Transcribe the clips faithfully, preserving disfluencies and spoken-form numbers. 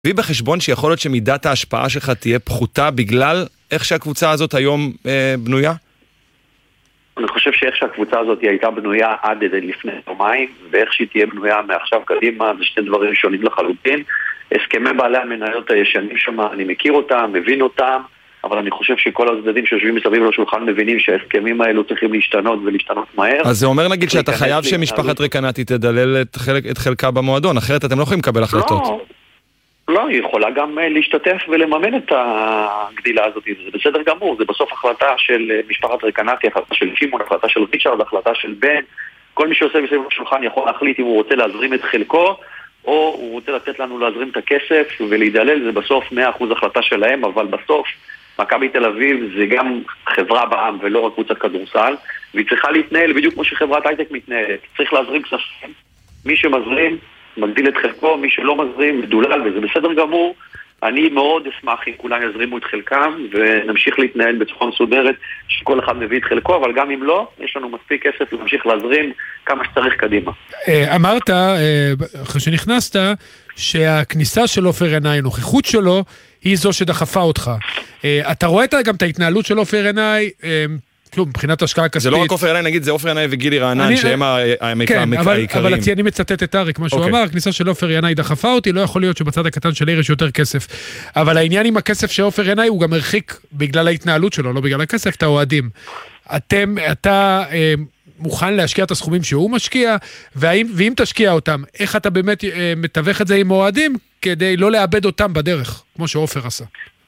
תביא בחשבון שיכול להיות שמידת ההשפעה שלך תהיה פחותה בגלל איך שהקבוצה הזאת היום אה, בנויה? אני חושב שאיך שהקבוצה הזאת הייתה בנויה עד לפני יומיים, ואיך שהיא תהיה בנויה מעכשיו קדימה, זה שני דברים שונים לחלוטין. הסכמי בעלי המניות הישנים שם, אני מכיר אותם, מבין אותם, אבל אני חושב שכל הצדדים שיושבים מסביב לשולחן מבינים שההסכמים האלו צריכים להשתנות ולהשתנות מהר. אז זה אומר נגיד שאתה חייב שמשפחת רקנטי תדלל את, חלק, את חלקה במועדון, אחרת אתם לא יכולים לקבל החלטות. לא, לא, היא יכולה גם להשתתף ולממן את הגדילה הזאת, זה בסדר גמור, זה בסוף החלטה של משפחת רקנטי, החלטה של שימון, החלטה של ריצ'רד, החלטה של בן, כל מי שעושה מסביב לשולחן יכול להחליט אם הוא רוצה להזרים את חלקו, או הוא רוצה לתת לנו להזרים את הכסף ולהידלל, זה בסוף מאה אחוז החלטה שלהם, אבל בסוף מכבי תל אביב זה גם חברה בעם ולא רק קבוצת כדורסל, והיא צריכה להתנהל בדיוק כמו שחברת הייטק מתנהלת. צריך להזרים כספים, מי שמזרים מגדיל את חלקו, מי שלא מזרים מדולל, וזה בסדר גמור. אני מאוד אשמח אם כולם יזרימו את חלקם ונמשיך להתנהל בצורה מסודרת שכל אחד מביא את חלקו, אבל גם אם לא, יש לנו מספיק כסף להמשיך להזרים כמה שצריך קדימה. אמרת, אחרי שנכנסת, שהכניסה של עופר עיני, נוכחות שלו, היא זו שדחפה אותך. אתה רואה גם את ההתנהלות של עופר עיני, כלום, מבחינת השקעה כספית. זה לא רק עופר עיני, נגיד, זה עופר עיני וגילי רענן, שהם העיקריים. אבל אני מצטט את אריק, מה שהוא אמר, הכניסה של עופר עיני דחפה אותי, לא יכול להיות שבצד הקטן של עיר יש יותר כסף. אבל העניין עם הכסף של עופר עיני, הוא גם הרחיק בגלל ההתנהלות שלו, לא בגלל הכסף, את האוהדים. אתם, אתה מוכן להשקיע את הסכומים שהוא משקיע, ואם תשקיע אותם, איך אתה באמת מתווך את זה עם אוהדים, כדי לא לאבד אותם בדרך, כמו שעופר עשה.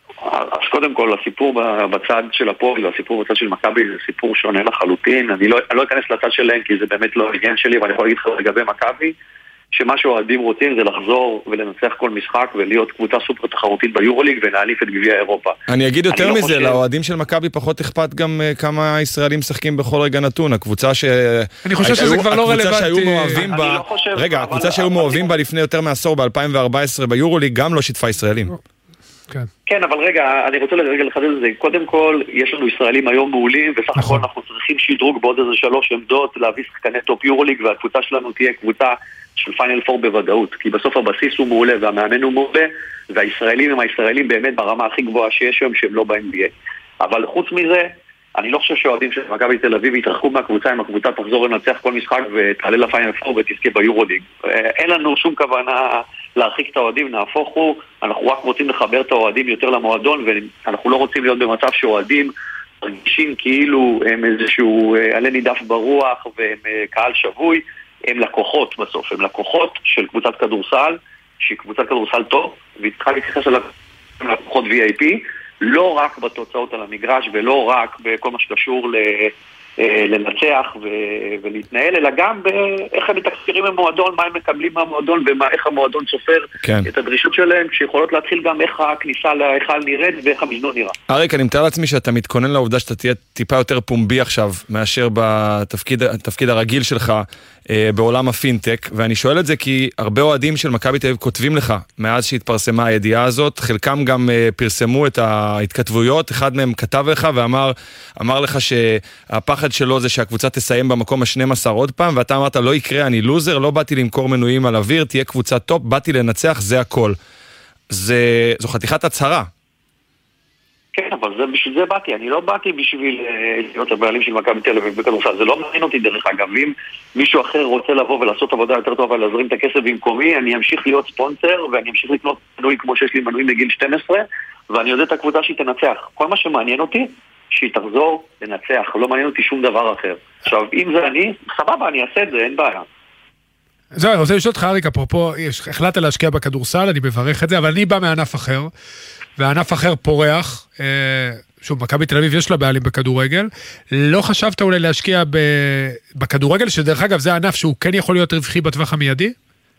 אז קודם כל, הסיפור בצד של הפועל והסיפור בצד של מכבי זה סיפור שונה לחלוטין. אני לא, אני לא אכנס לצד שלהם כי זה באמת לא העניין שלי, ואני יכול להגיד לך לגבי מכבי, שמה שהאוהדים רוצים זה לחזור ולנצח כל משחק ולהיות קבוצה סופר תחרותית ביורוליג ולהעליף את גביע אירופה. אני אגיד יותר אני מזה, לא לאוהדים של מכבי פחות אכפת גם כמה ישראלים משחקים בכל רגע נתון. הקבוצה ש... אני חושב שזה כבר לא רלוונטי. שהיו מאוהבים בה... רגע, הקבוצה שהיו מאוהבים בה לפני יותר מעשור ב-אלפיים וארבע עשרה ביורוליג גם לא שיתפה ישראלים. כן. כן, אבל רגע, אני רוצה לרגע לחדד את זה. קודם כל, יש לנו ישראלים היום מעולים, וסך הכל אנחנו צריכים שדרוג בעוד איזה שלוש עמדות, להביא שחקני טופ יורוליג, והקבוצה שלנו תהיה קבוצה של פיינל פור בוודאות, כי בסוף הבסיס הוא מעולה, והמאמן הוא מעולה, והישראלים הם הישראלים באמת ברמה הכי גבוהה שיש היום, שהם לא ב-אן בי איי. אבל חוץ מזה, אני לא חושב שהאוהדים של מכבי תל אביב יתרחקו מהקבוצה, אם הקבוצה תחזור לנצח כל משחק ותעלה לפיינל פור ותזכה ביורוליג. אין לנו שום כוונה להרחיק את האוהדים, נהפוך הוא, אנחנו רק רוצים לחבר את האוהדים יותר למועדון, ואנחנו לא רוצים להיות במצב שאוהדים מרגישים כאילו הם איזשהו עלה נידף ברוח והם קהל שבוי, הם לקוחות בסוף, הם לקוחות של קבוצת כדורסל, שהיא קבוצת כדורסל טוב, והיא צריכה להתייחס אליו לקוחות וי איי פי, לא רק בתוצאות על המגרש ולא רק בכל מה שקשור לנצח ולהתנהל, אלא גם באיך הם מתקשרים במועדון, מה הם מקבלים מהמועדון ואיך המועדון סופר את הדרישות שלהם, שיכולות להתחיל גם איך הכניסה להיכל נראית ואיך המזנון נראה. אריק, אני מתאר לעצמי שאתה מתכונן לעובדה שאתה תהיה טיפה יותר פומבי עכשיו מאשר בתפקיד הרגיל שלך בעולם הפינטק, ואני שואל את זה כי הרבה אוהדים של מכבי תל אביב כותבים לך מאז שהתפרסמה הידיעה הזאת, חלקם גם פרסמו את ההתכתבויות, אחד מהם כתב לך ואמר אמר לך שהפחד שלו זה שהקבוצה תסיים במקום ה-שנים עשר עוד פעם, ואתה אמרת לא יקרה, אני לוזר, לא באתי למכור מנויים על אוויר, תהיה קבוצה טופ, באתי לנצח, זה הכל. זה, זו חתיכת הצהרה. כן, אבל זה, בשביל זה באתי, אני לא באתי בשביל להיות הבעלים של מכבי תל אביב בכדורסל, זה לא מעניין אותי דרך אגב, אם מישהו אחר רוצה לבוא ולעשות עבודה יותר טובה ולהזרים את הכסף במקומי, אני אמשיך להיות ספונסר ואני אמשיך לקנות מנוי כמו שיש לי מנוי מגיל שתים עשרה, ואני יודע את הקבוצה שהיא תנצח. כל מה שמעניין אותי, שהיא תחזור לנצח, לא מעניין אותי שום דבר אחר. עכשיו, אם זה אני, סבבה, אני אעשה את זה, אין בעיה. זהו, אני רוצה לשאול אותך, אריק, אפרופו, החלטת להשקיע בכדורסל, אני מברך את זה, אבל אני בא מענף אחר, וענף אחר פורח, שוב, מכבי תל אביב יש לה בעלים בכדורגל, לא חשבת אולי להשקיע בכדורגל, שדרך אגב זה ענף שהוא כן יכול להיות רווחי בטווח המיידי?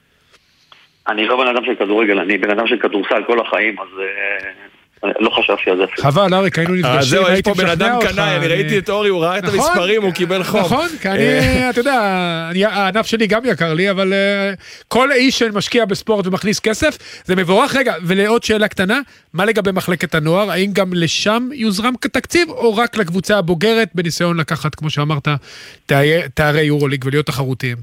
אני לא בן אדם של כדורגל, אני בן אדם של כדורסל כל החיים, אז לא חשבתי על זה. חבל, אריק, היינו נפגשים, זהו, יש פה בן אדם קנאי, אני ראיתי את אורי, הוא ראה את המספרים, הוא קיבל חום. נכון, כי אני, אתה יודע, הענף שלי גם יקר לי, אבל כל איש שמשקיע בספורט ומכניס כסף, זה מבורך. רגע, ולעוד שאלה קטנה, מה לגבי מחלקת הנוער? האם גם לשם יוזרם כתקציב, או רק לקבוצה הבוגרת בניסיון לקחת, כמו שאמרת, תארי יורוליג ולהיות תחרותיים?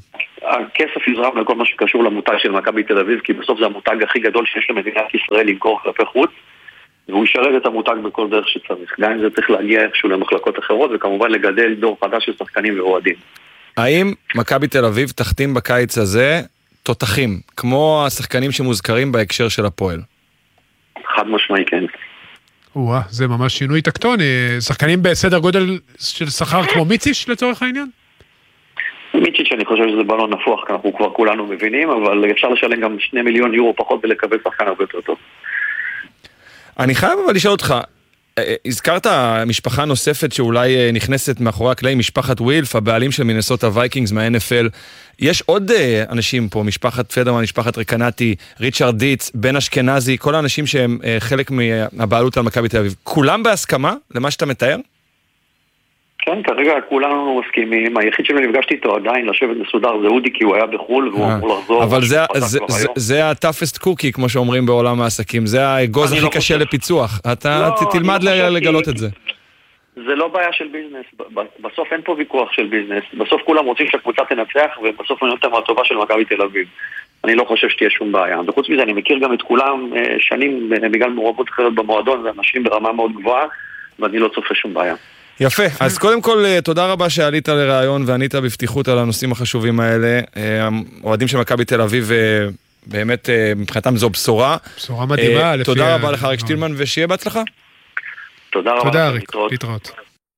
הכסף יזרם לכל מה שקשור למותג של מכבי תל אביב, כי בסוף זה המותג הכי גדול שיש למדינת ישראל למכור כלפי חוץ, והוא ישרת את המותג בכל דרך שצריך. גם אם זה צריך להגיע איכשהו למחלקות אחרות, וכמובן לגדל דור חדש של שחקנים ואוהדים. האם מכבי תל אביב תחתים בקיץ הזה תותחים, כמו השחקנים שמוזכרים בהקשר של הפועל? חד משמעי, כן. וואה, זה ממש שינוי טקטוני. שחקנים בסדר גודל של שכר כמו מיציש לצורך העניין? מיציץ' אני חושב שזה בלון נפוח, כי אנחנו כבר כולנו מבינים, אבל אפשר לשלם גם שני מיליון יורו פחות ולקבל שחקן הרבה יותר טוב. אני חייב אבל לשאול אותך, הזכרת משפחה נוספת שאולי נכנסת מאחורי הקלעים, משפחת ווילף, הבעלים של מינסוטה וייקינגס מה-אן אף אל. יש עוד אנשים פה, משפחת פדרמן, משפחת רקנטי, ריצ'רד דיץ, בן אשכנזי, כל האנשים שהם חלק מהבעלות על מכבי תל אביב. כולם בהסכמה למה שאתה מתאר? כן, כרגע כולנו מסכימים. היחיד שנפגשתי איתו עדיין לשבת מסודר זה אודי, כי הוא היה בחול והוא אמור לחזור. אבל זה הטאפסט קוקי, כמו שאומרים בעולם העסקים. זה האגוז הכי קשה לפיצוח. אתה תלמד לגלות את זה. זה לא בעיה של ביזנס. בסוף אין פה ויכוח של ביזנס. בסוף כולם רוצים שהקבוצה תנצח, ובסוף אני נותן מהטובה של מכבי תל אביב. אני לא חושב שתהיה שום בעיה. וחוץ מזה, אני מכיר גם את כולם שנים בגלל מעורבות אחרת במועדון, ואנשים ברמה מאוד גבוהה, ואני לא צופה שום בעיה. יפה, אז קודם כל תודה רבה שעלית לרעיון וענית בפתיחות על הנושאים החשובים האלה. אוהדים של מכבי תל אביב באמת מבחינתם זו בשורה. בשורה מדהימה. תודה רבה לך אריק שטילמן ושיהיה בהצלחה. תודה רבה. תודה אריק, להתראות.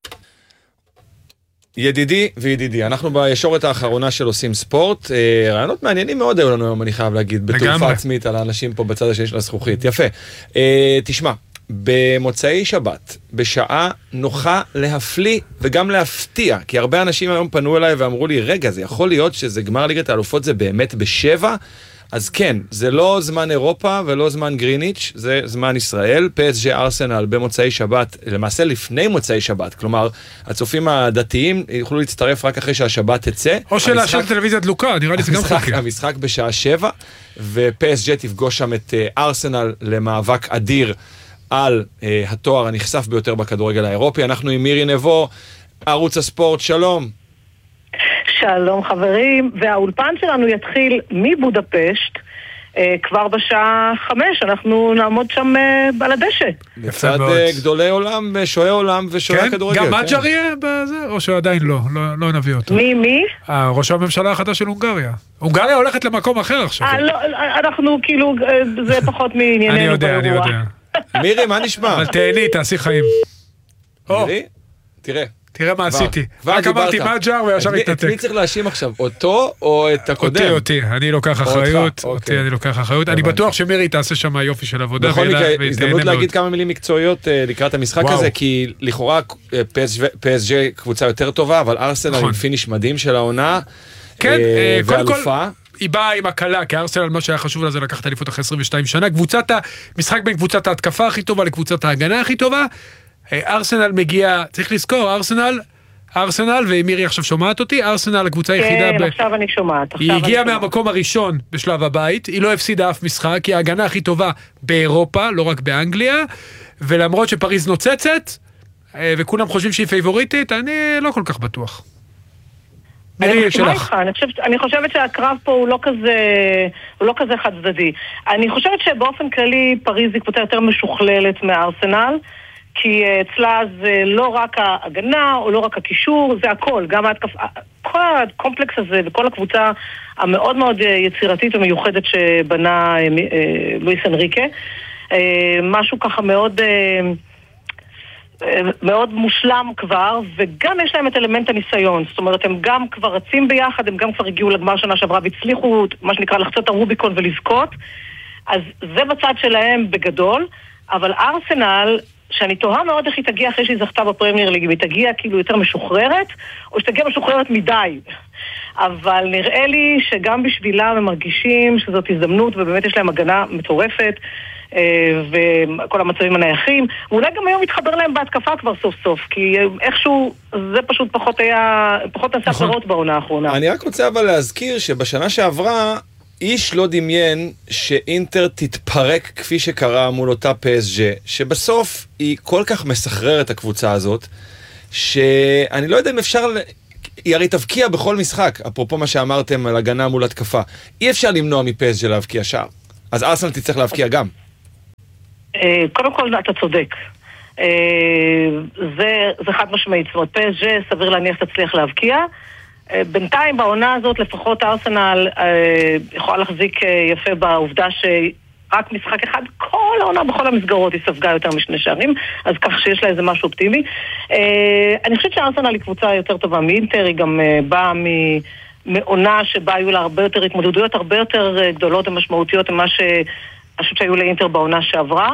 ידידי וידידי, אנחנו בישורת האחרונה של עושים ספורט, רעיונות מעניינים מאוד היו לנו היום, אני חייב להגיד, בתעופה עצמית על האנשים פה בצד השני של הזכוכית. יפה. תשמע, במוצאי שבת, בשעה נוחה להפליא וגם להפתיע, כי הרבה אנשים היום פנו אליי ואמרו לי, רגע, זה יכול להיות שזה גמר ליגת האלופות, זה באמת בשבע? אז כן, זה לא זמן אירופה ולא זמן גריניץ', זה זמן ישראל, פי אס ג'י ארסנל במוצאי שבת, למעשה לפני מוצאי שבת, כלומר, הצופים הדתיים יוכלו להצטרף רק אחרי שהשבת תצא. או שלהשאר טלוויזיה דלוקה, נראה לי זה גם חוקי. המשחק בשעה שבע, ו-פי אס ג'י תפגוש שם את ארסנל למאבק אדיר, על uh, התואר הנחשף ביותר בכדורגל האירופי. אנחנו עם מירי נבו, ערוץ הספורט, שלום. שלום חברים, והאולפן שלנו יתחיל מבודפשט, uh, כבר בשעה חמש, אנחנו נעמוד שם uh, על הדשא. בצד uh, גדולי עולם, שועי עולם ושועי כן? הכדורגל. גם מג'ר יהיה בזה, או שעדיין לא, לא, לא נביא אותו. מי, מי? אה, ראש הממשלה החדש של הונגריה. הונגריה הולכת למקום אחר עכשיו. אה, לא, אנחנו כאילו, זה פחות מענייננו. אני יודע, אני יודע. מירי, מה נשמע? אבל תהני, תעשי חיים. מירי, תראה. תראה מה עשיתי. רק אמרתי מג'ר וישר התנתק. את מי צריך להאשים עכשיו? אותו או את הקודם? אותי, אותי. אני לוקח אחריות. אותי, אני לוקח אחריות. אני בטוח שמירי תעשה שם יופי של עבודה. בכל מקרה, הזדמנות להגיד כמה מילים מקצועיות לקראת המשחק הזה, כי לכאורה פי אס ג'י קבוצה יותר טובה, אבל ארסנל עם פיניש מדהים של העונה. כן, ואלופה. היא באה עם הקלה, כי ארסנל, מה שהיה חשוב לה זה לקחת אליפות אחרי עשרים ושתיים שנה, קבוצת המשחק בין קבוצת ההתקפה הכי טובה לקבוצת ההגנה הכי טובה, ארסנל מגיע, צריך לזכור, ארסנל, ארסנל, ומירי עכשיו שומעת אותי, ארסנל הקבוצה היחידה, כן, עכשיו אני שומעת. היא הגיעה מהמקום הראשון בשלב הבית, היא לא הפסידה אף משחק, היא ההגנה הכי טובה באירופה, לא רק באנגליה, ולמרות שפריז נוצצת, וכולם חושבים שהיא פייבוריטית, אני לא כל כך בטוח. אני מסכימה איתך, אני חושבת, אני חושבת שהקרב פה הוא לא כזה, הוא לא כזה חד צדדי. אני חושבת שבאופן כללי פריז היא קבוצה יותר משוכללת מהארסנל, כי אצלה זה לא רק ההגנה או לא רק הקישור, זה הכל, גם ההתקפה, כל הקומפלקס הזה וכל הקבוצה המאוד מאוד יצירתית ומיוחדת שבנה לואיס אנריקה, משהו ככה מאוד מאוד מושלם כבר, וגם יש להם את אלמנט הניסיון, זאת אומרת, הם גם כבר רצים ביחד, הם גם כבר הגיעו לגמר שנה שעברה והצליחו, מה שנקרא, לחצות הרוביקון ולזכות, אז זה בצד שלהם בגדול, אבל ארסנל, שאני תוהה מאוד איך היא תגיע אחרי שהיא זכתה בפרמייר ליג, היא תגיע כאילו יותר משוחררת, או שתגיע משוחררת מדי, אבל נראה לי שגם בשבילם הם מרגישים שזאת הזדמנות, ובאמת יש להם הגנה מטורפת, וכל המצבים הנייחים, ואולי גם היום התחבר להם בהתקפה כבר סוף סוף, כי איכשהו זה פשוט פחות היה, פחות עשה פירות בעונה האחרונה. אני רק רוצה אבל להזכיר שבשנה שעברה, איש לא דמיין שאינטר תתפרק כפי שקרה מול אותה פי אס ג'י, שבסוף היא כל כך מסחררת הקבוצה הזאת, שאני לא יודע אם אפשר, היא הרי תבקיע בכל משחק, אפרופו מה שאמרתם על הגנה מול התקפה. אי אפשר למנוע מפי אס ג'י להבקיע שער. אז ארסנל תצטרך להבקיע גם. קודם כל, אתה צודק. זה, זה חד משמעית. זאת אומרת, פי אס ג'י סביר להניח תצליח להבקיע. בינתיים בעונה הזאת לפחות ארסנל יכולה להחזיק יפה בעובדה שרק משחק אחד כל העונה בכל המסגרות היא ספגה יותר משני שערים, אז כך שיש לה איזה משהו אופטימי. אני חושבת שארסנל היא קבוצה יותר טובה מאינטר, היא גם באה מעונה שבה היו לה הרבה יותר התמודדויות, הרבה יותר גדולות ומשמעותיות ממה שאני חושבת שהיו לאינטר בעונה שעברה.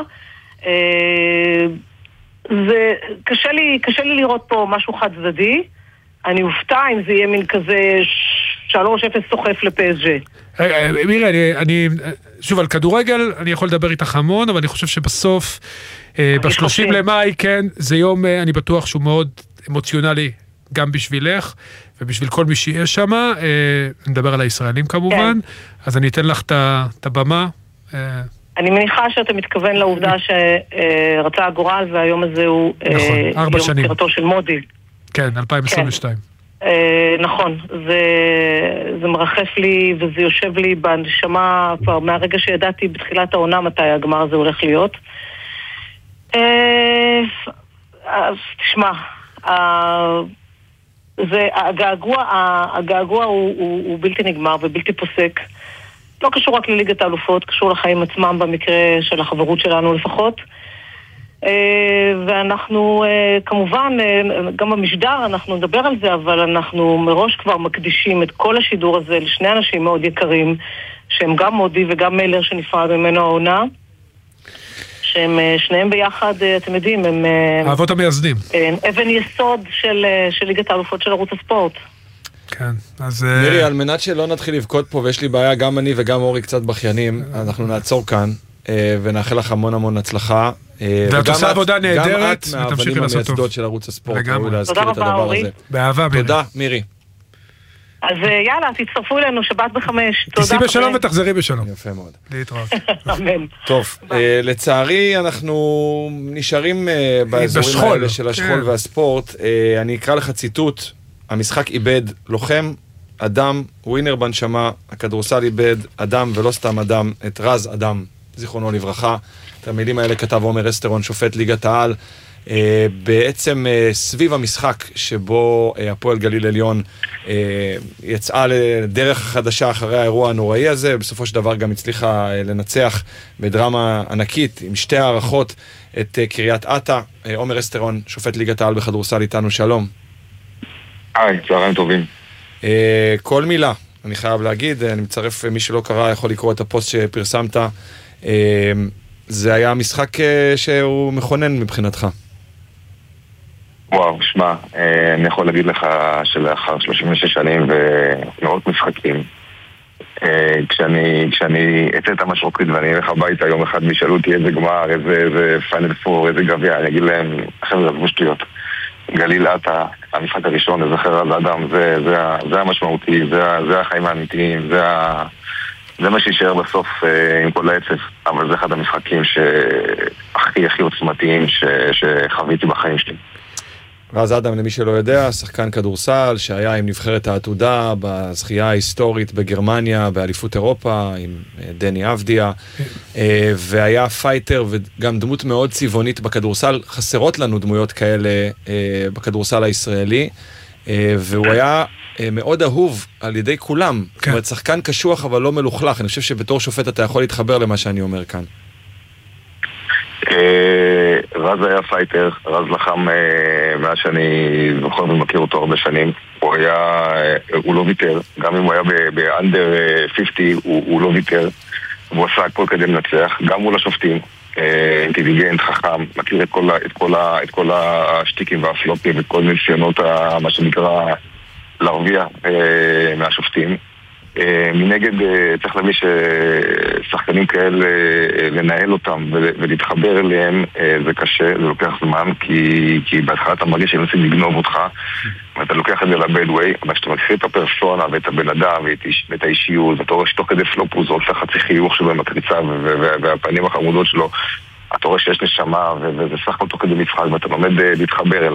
זה קשה לי, קשה לי לראות פה משהו חד צדדי. אני אופתע אם זה יהיה מין כזה שלוש אפס סוחף לפי אס ג'י. מירי, אני, אני, שוב, על כדורגל אני יכול לדבר איתך המון, אבל אני חושב שבסוף, ב-שלושים למאי, כן, זה יום, אני בטוח שהוא מאוד אמוציונלי, גם בשבילך, ובשביל כל מי שיש שם, נדבר על הישראלים כמובן, אז אני אתן לך את הבמה. אני מניחה שאתה מתכוון לעובדה שרצה הגורל, והיום הזה הוא יום פטירתו של מודי. כן, אלפיים עשרים ושתיים. נכון, זה מרחף לי וזה יושב לי בנשמה כבר מהרגע שידעתי בתחילת העונה מתי הגמר הזה הולך להיות. אז תשמע, הגעגוע הוא בלתי נגמר ובלתי פוסק. לא קשור רק לליגת האלופות, קשור לחיים עצמם במקרה של החברות שלנו לפחות. ואנחנו כמובן גם במשדר אנחנו נדבר על זה, אבל אנחנו מראש כבר מקדישים את כל השידור הזה לשני אנשים מאוד יקרים שהם גם מודי וגם מיילר שנפרד ממנו העונה, שהם שניהם ביחד, אתם יודעים, הם האבות המייסדים, אבן יסוד של, של ליגת האלופות של ערוץ הספורט. כן, אז מירי, על מנת שלא נתחיל לבכות פה, ויש לי בעיה, גם אני וגם אורי קצת בכיינים, אנחנו נעצור כאן ונאחל לך המון המון הצלחה. ואת עושה עבודה נהדרת, גם את מהאבנים המייסדות של ערוץ הספורט. תודה רבה אורי. באהבה מירי. תודה מירי. אז יאללה, תצטרפו אלינו שבת בחמש. תיסעי בשלום ותחזרי בשלום. יפה מאוד. להתראות. אמן. טוב, לצערי אנחנו נשארים באזורים האלה של השכול והספורט. אני אקרא לך ציטוט, המשחק איבד לוחם, אדם, ווינר בנשמה, הכדורסל איבד אדם ולא סתם אדם, את רז אדם, זיכרונו לברכה. את המילים האלה כתב עומר אסטרון, שופט ליגת העל, אה, בעצם אה, סביב המשחק שבו אה, הפועל גליל עליון אה, יצאה לדרך חדשה אחרי האירוע הנוראי הזה, בסופו של דבר גם הצליחה אה, לנצח בדרמה ענקית עם שתי הערכות את אה, קריית אתא. אה, עומר אסטרון, שופט ליגת העל בכדורסל איתנו, שלום. היי, צהריים טובים. אה, כל מילה, אני חייב להגיד, אני מצרף, מי שלא קרא יכול לקרוא את הפוסט שפרסמת, אה, זה היה משחק שהוא מכונן מבחינתך. וואו, שמע, אני יכול להגיד לך שלאחר שלושים ושש שנים ומאות משחקים, כשאני, כשאני אצא את המשרוקית ואני אלך הביתה יום אחד וישאלו אותי איזה גמר, איזה, איזה פיינל פור, איזה גביע, אני אגיד להם, חבר'ה, עזבו שטויות. גליל עטה, המשחק הראשון, לזכר על האדם, זה, זה, זה המשמעותי, זה, זה החיים האמיתיים, זה ה... זה מה שישאר בסוף אה, עם כל העצב, אבל זה אחד המשחקים שהכי הכי עוצמתיים ש... שחוויתי בחיים שלי. רז אדם, למי שלא יודע, שחקן כדורסל שהיה עם נבחרת העתודה בזכייה ההיסטורית בגרמניה, באליפות אירופה, עם דני אבדיה, אה, והיה פייטר וגם דמות מאוד צבעונית בכדורסל. חסרות לנו דמויות כאלה אה, בכדורסל הישראלי, אה, והוא היה... מאוד אהוב על ידי כולם. זאת אומרת, שחקן קשוח אבל לא מלוכלך. אני חושב שבתור שופט אתה יכול להתחבר למה שאני אומר כאן. רז היה פייטר, רז לחם מאז שאני זוכר ומכיר אותו הרבה שנים. הוא היה, הוא לא ויתר. גם אם הוא היה באנדר חמישים, הוא לא ויתר. הוא עשה הכל כדי לנצח, גם מול השופטים. אינטליגנט, חכם, מכיר את כל השטיקים והפלופים ואת כל ניסיונות, מה שנקרא... להרוויח אה, מהשופטים. אה, מנגד אה, צריך להביא ששחקנים כאלה אה, לנהל אותם ולהתחבר אליהם אה, זה קשה, זה לוקח זמן, כי, כי בהתחלה אתה מרגיש שהם מנסים לגנוב אותך ואתה לוקח את זה לבד ווי, אבל כשאתה מכיר את הפרסונה ואת הבן אדם ואת, ואת האישיות ואתה רואה שתוך כדי פלופוס זה עושה חצי חיוך שלו עם הקריצה והפנים החמודות שלו, אתה רואה שיש נשמה וזה סך כל תוך כדי משחק ואתה לומד להתחבר אליו.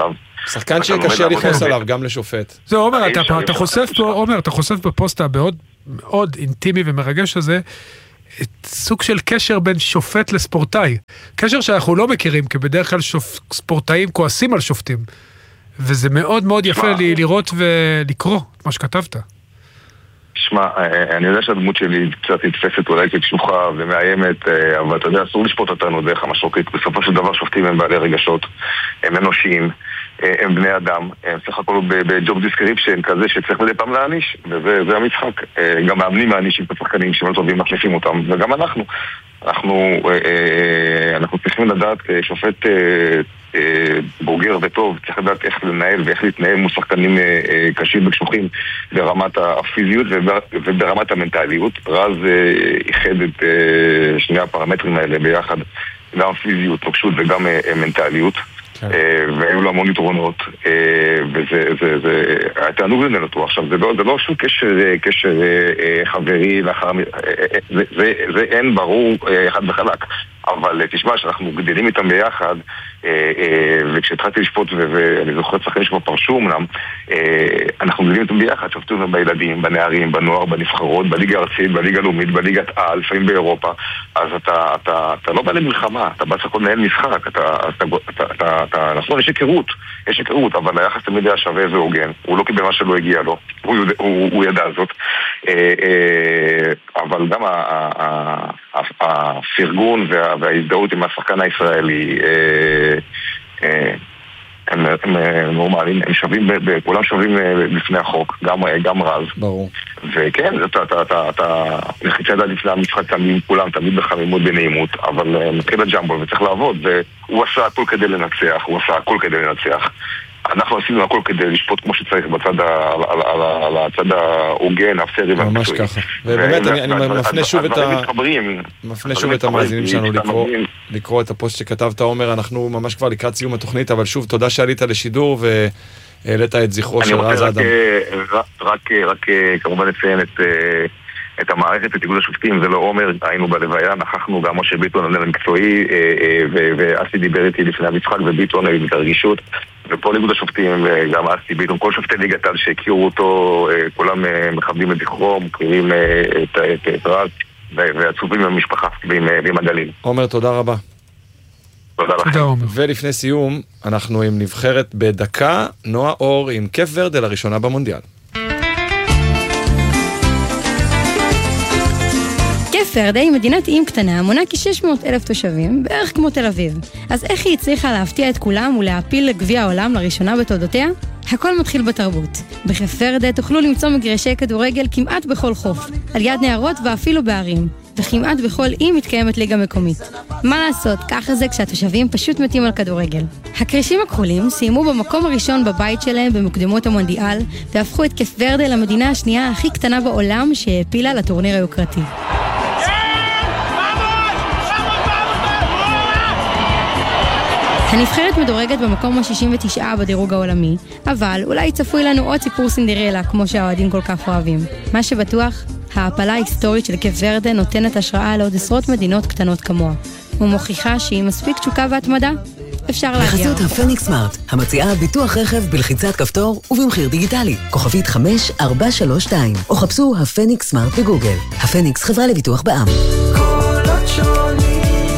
שחקן שקשה לכנס עליו, גם לשופט. זה עומר, אתה חושף פה, עומר, אתה חושף בפוסט המאוד מאוד אינטימי ומרגש הזה, סוג של קשר בין שופט לספורטאי. קשר שאנחנו לא מכירים, כי בדרך כלל ספורטאים כועסים על שופטים. וזה מאוד מאוד יפה לי לראות ולקרוא את מה שכתבת. שמע, אני יודע שהדמות שלי קצת נתפסת אולי כקשוחה ומאיימת, אבל אתה יודע, אסור לשפוט אותנו דרך המשרוקית. בסופו של דבר שופטים הם בעלי רגשות, הם אנושיים, הם בני אדם, הם סך הכל בג'וב דיסקריפשן כזה שצריך מדי פעם להעניש, וזה המשחק. גם מאמנים מענישים את השחקנים שהם לא טובים, מחליפים אותם, וגם אנחנו. אנחנו, אנחנו צריכים לדעת כשופט בוגר וטוב, צריך לדעת איך לנהל ואיך להתנהל מול שחקנים קשים וקשוחים ברמת הפיזיות וברמת המנטליות. רז איחד את שני הפרמטרים האלה ביחד, גם פיזיות, נוקשות וגם מנטליות. והיו לו המון יתרונות, וזה התענוג לנהל אותו. עכשיו, זה לא שום קשר חברי, זה אין ברור אחד וחלק, אבל תשמע שאנחנו גדלים איתם ביחד, וכשהתחלתי לשפוט, ואני זוכר שחקנים שכבר פרשו אמנם, אנחנו גדלים איתם ביחד, שפטו אותם בילדים, בנערים, בנוער, בנבחרות, בליגה הארצית, בליגה הלאומית, בליגת העל, לפעמים באירופה. אז אתה לא בא למלחמה, אתה בא סך לנהל משחק, אתה נכון, יש היכרות, יש היכרות, אבל היחס תמיד היה שווה והוגן. הוא לא קיבל מה שלא הגיע לו, הוא ידע זאת. אבל גם הפרגון וההזדהות עם השחקן הישראלי הם נורמליים, הם שווים, כולם שווים לפני החוק, גם רז. ברור. וכן, אתה לחיצה ידע לפני המשחק תמיד, כולם תמיד בחמימות בנעימות, אבל מתחיל הג'מבול וצריך לעבוד, והוא עשה הכל כדי לנצח, הוא עשה הכל כדי לנצח. אנחנו עשינו הכל כדי לשפוט כמו שצריך בצד על הצד ההוגן, הפרי והמקצועי. ממש ככה. ובאמת אני מפנה שוב את ה... מפנה שוב את המאזינים שלנו לקרוא את הפוסט שכתבת, עומר. אנחנו ממש כבר לקראת סיום התוכנית, אבל שוב תודה שעלית לשידור והעלית את זכרו של רז אדם. אני רוצה רק כמובן לציין את... את המערכת, את איגוד השופטים, זה לא עומר, היינו בלוויה, נכחנו גם משה ביטון, המנהל המקצועי, ואסי דיבר איתי לפני המשחק, וביטון היו בתרגישות, ופה איגוד השופטים, וגם אסי ביטון, כל שופטי ליגת העל שהכירו אותו, כולם מכבדים את זכרו, מכירים את רז, ועצובים עם המשפחה, ועם הגליל. עומר, תודה רבה. תודה לכם. ולפני סיום, אנחנו עם נבחרת בדקה, נועה אור עם קייפ ורדה לראשונה במונדיאל. קייפ ורדה היא מדינת איים קטנה, מונה כ-שש מאות אלף תושבים, בערך כמו תל אביב. אז איך היא הצליחה להפתיע את כולם ולהפיל לגביע העולם לראשונה בתולדותיה? הכל מתחיל בתרבות. בקייפ ורדה תוכלו למצוא מגרשי כדורגל כמעט בכל חוף, על יד נהרות ואפילו בערים, וכמעט בכל אי מתקיימת ליגה מקומית. מה לעשות, ככה זה כשהתושבים פשוט מתים על כדורגל. הקרישים הכחולים סיימו במקום הראשון בבית שלהם במוקדמות המונדיאל, והפכו את קייפ ורדה למדינה השנייה הכי קטנה בעולם שהעפילה לטורניר היוקרתי. הנבחרת מדורגת במקום ה-שישים ותשע בדירוג העולמי, אבל אולי צפוי לנו עוד סיפור סינדרלה כמו שהאוהדים כל כך אוהבים. מה שבטוח, ההפלה ההיסטורית של קייפ ורדה נותנת השראה לעוד עשרות מדינות קטנות כמוה, ומוכיחה שהיא מספיק תשוקה והתמדה, אפשר להגיע. בחסות הפניקס סמארט, המציעה ביטוח רכב בלחיצת כפתור ובמחיר דיגיטלי, כוכבית חמש ארבע שלוש שתיים, או חפשו הפניקס סמארט בגוגל. הפניקס חברה לביטוח בע"מ. קולות שונים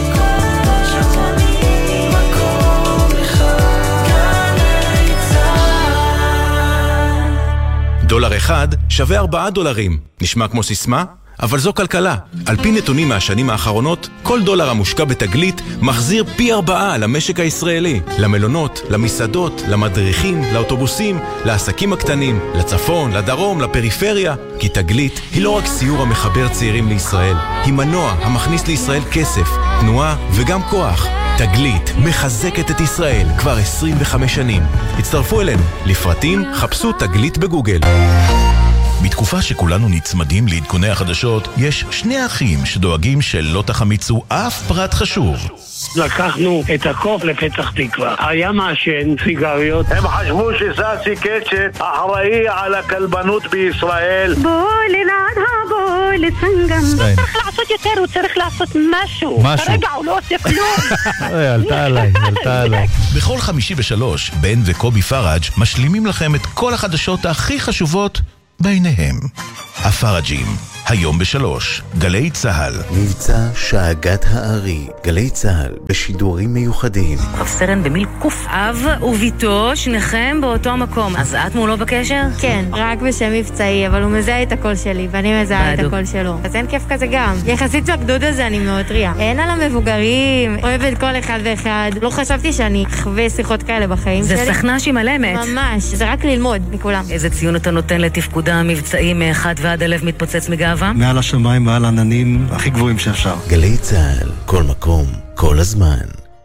דולר אחד שווה ארבעה דולרים. נשמע כמו סיסמה? אבל זו כלכלה. על פי נתונים מהשנים האחרונות, כל דולר המושקע בתגלית מחזיר פי ארבעה למשק הישראלי. למלונות, למסעדות, למדריכים, לאוטובוסים, לעסקים הקטנים, לצפון, לדרום, לפריפריה. כי תגלית היא לא רק סיור המחבר צעירים לישראל, היא מנוע המכניס לישראל כסף, תנועה וגם כוח. תגלית מחזקת את ישראל כבר עשרים וחמש שנים. הצטרפו אלינו. לפרטים חפשו תגלית בגוגל. בתקופה שכולנו נצמדים לעדכוני החדשות, יש שני אחים שדואגים שלא תחמיצו אף פרט חשוב. לקחנו את הקוף לפתח תקווה. היה מעשן סיגריות. הם חשבו שסאסי קצ'ט אחראי על הכלבנות בישראל. בואי לנעד הבואי לסנגם. צריך לעשות עוד יותר, הוא צריך לעשות משהו. משהו. כרגע הוא לא עושה כלום. עלתה עליי, עלתה עליי. בכל חמישי בשלוש, בן וקובי פראג' משלימים לכם את כל החדשות הכי חשובות ביניהם. הפראג'ים, היום בשלוש, גלי צהל. מבצע שאגת הארי, גלי צהל, בשידורים מיוחדים. רב סרן במיל קוף. אב וביתו, שניכם באותו המקום. אז את מולו בקשר? כן, רק בשם מבצעי, אבל הוא מזהה את הקול שלי, ואני מזהה את הקול שלו. אז אין כיף כזה גם. יחסית בגדוד הזה אני מאוד טריה. אין על המבוגרים, אוהבת כל אחד ואחד. לא חשבתי שאני אחווה שיחות כאלה בחיים זה שלי. זה סכנה שהיא מלמת. ממש, זה רק ללמוד מכולם. איזה ציון אתה נותן לתפקודה המבצעי מאחד ועד הלב מתפוצץ מגאווה? מעל השמיים, מעל עננים, הכי גבוהים שאפשר. גלי צהל, כל מקום, כל הזמן.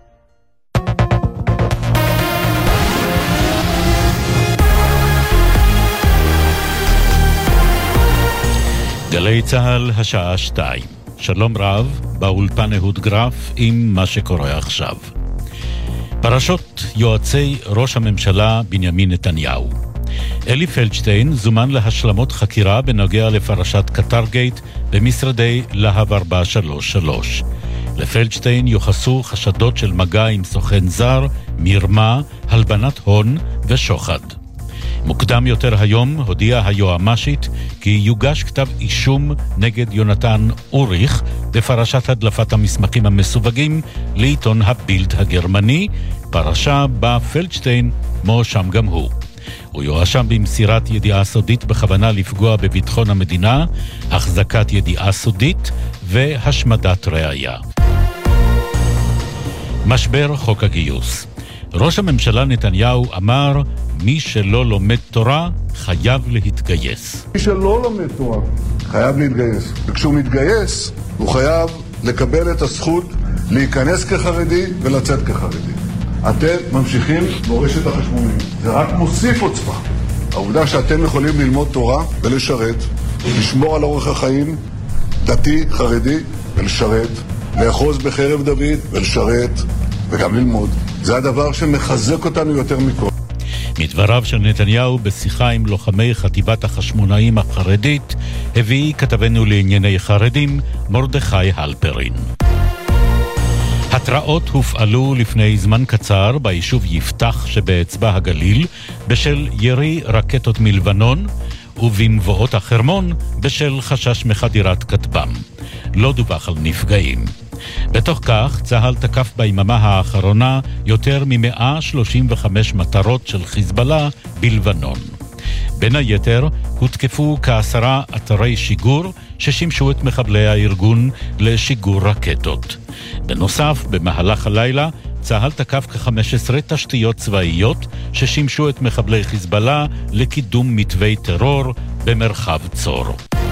גלי צהל, השעה שתיים. שלום רב, באולפן אהוד גרף עם מה שקורה עכשיו. פרשות יועצי ראש הממשלה בנימין נתניהו. אלי פלדשטיין זומן להשלמות חקירה בנוגע לפרשת קטרגייט במשרדי להב ארבע שלוש שלוש. לפלדשטיין יוחסו חשדות של מגע עם סוכן זר, מרמה, הלבנת הון ושוחד. מוקדם יותר היום הודיעה היועמ"שית כי יוגש כתב אישום נגד יונתן אוריך בפרשת הדלפת המסמכים המסווגים לעיתון הבילד הגרמני, פרשה בה פלדשטיין מואשם גם הוא. הוא יואשם במסירת ידיעה סודית בכוונה לפגוע בביטחון המדינה, החזקת ידיעה סודית והשמדת ראיה. משבר חוק הגיוס. ראש הממשלה נתניהו אמר, מי שלא לומד תורה חייב להתגייס. מי שלא לומד תורה חייב להתגייס. וכשהוא מתגייס, הוא חייב לקבל את הזכות להיכנס כחרדי ולצאת כחרדי. אתם ממשיכים מורשת החשמונאים. זה רק מוסיף עוצמה. העובדה שאתם יכולים ללמוד תורה ולשרת, לשמור על אורח החיים דתי, חרדי ולשרת, לאחוז בחרב דוד ולשרת וגם ללמוד. זה הדבר שמחזק אותנו יותר מכל. מדבריו של נתניהו בשיחה עם לוחמי חטיבת החשמונאים החרדית, הביא כתבנו לענייני חרדים מרדכי הלפרין. התראות הופעלו לפני זמן קצר ביישוב יפתח שבאצבע הגליל בשל ירי רקטות מלבנון ובמבואות החרמון בשל חשש מחדירת כטב"ם. לא דווח על נפגעים. בתוך כך צה"ל תקף ביממה האחרונה יותר מ-מאה שלושים וחמש מטרות של חיזבאללה בלבנון. בין היתר הותקפו כעשרה אתרי שיגור ששימשו את מחבלי הארגון לשיגור רקטות. בנוסף, במהלך הלילה צה"ל תקף כ-חמש עשרה תשתיות צבאיות ששימשו את מחבלי חיזבאללה לקידום מתווי טרור במרחב צור.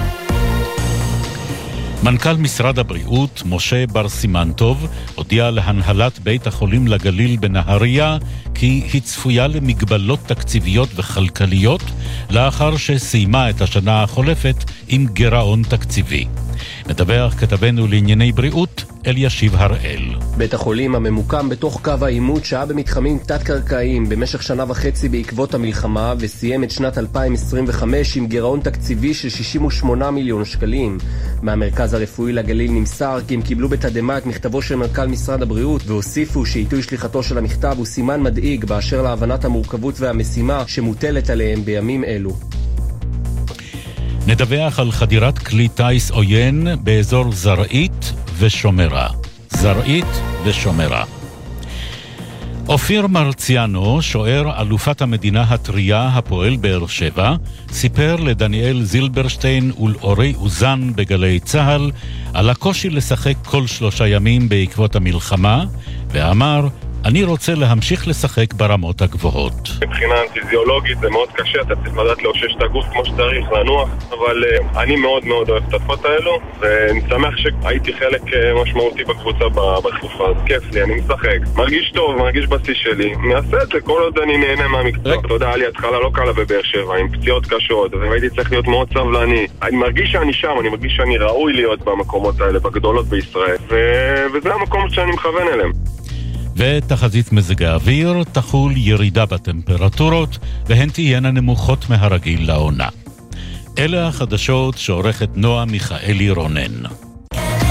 מנכ"ל משרד הבריאות, משה בר סימנטוב, הודיע להנהלת בית החולים לגליל בנהריה כי היא צפויה למגבלות תקציביות וכלכליות לאחר שסיימה את השנה החולפת עם גירעון תקציבי. מדווח כתבנו לענייני בריאות אלישיב הראל. בית החולים הממוקם בתוך קו העימות שהיה במתחמים תת-קרקעיים במשך שנה וחצי בעקבות המלחמה וסיים את שנת אלפיים עשרים וחמש עם גירעון תקציבי של שישים ושמונה מיליון שקלים. מהמרכז הרפואי לגליל נמסר כי הם קיבלו בתדהמה את מכתבו של מנכ"ל משרד הבריאות והוסיפו שעיתוי שליחתו של המכתב הוא סימן מדאיג באשר להבנת המורכבות והמשימה שמוטלת עליהם בימים אלו. נדווח על חדירת כלי טייס עוין באזור זרעית ושומרה. זרעית ושומרה. אופיר מרציאנו, שוער אלופת המדינה הטריה הפועל באר שבע, סיפר לדניאל זילברשטיין ולאורי אוזן בגלי צהל על הקושי לשחק כל שלושה ימים בעקבות המלחמה, ואמר, אני רוצה להמשיך לשחק ברמות הגבוהות. מבחינה פיזיולוגית זה מאוד קשה, אתה צריך לדעת לאושש את הגוף כמו שצריך, לנוח, אבל uh, אני מאוד מאוד אוהב את התפות האלו, ואני שמח שהייתי חלק uh, משמעותי בקבוצה בתקופה, אז כיף לי, אני משחק, מרגיש טוב, מרגיש בשיא שלי, אני אעשה את זה כל עוד אני נהנה מהמקצוע. אתה יודע, לי התחלה לא קלה בבאר שבע, עם פציעות קשות, אז הייתי צריך להיות מאוד סבלני. אני מרגיש שאני שם, אני מרגיש שאני ראוי להיות במקומות האלה, בגדולות בישראל, ו... וזה המקום שאני מכוון אליהם. ותחזית מזג האוויר תחול ירידה בטמפרטורות והן תהיינה נמוכות מהרגיל לעונה. אלה החדשות שעורכת נועה מיכאלי רונן.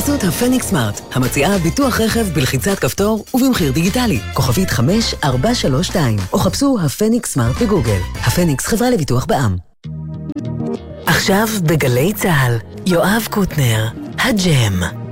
בחסות הפניקס סמארט, המציעה ביטוח רכב בלחיצת כפתור ובמחיר דיגיטלי. כוכבית חמש ארבע שלוש שתיים, או חפשו הפניקס סמארט בגוגל. הפניקס חברה לביטוח בע"מ. עכשיו בגלי צהל, יואב קוטנר, הג'ם.